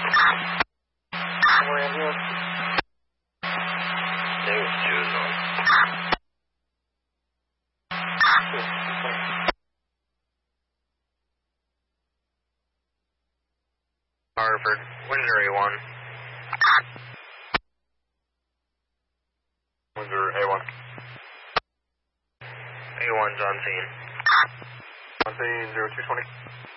More ambulance. There's 2 is on. Harvard, Windsor A1. Windsor A1. A1's on scene. On scene 0220.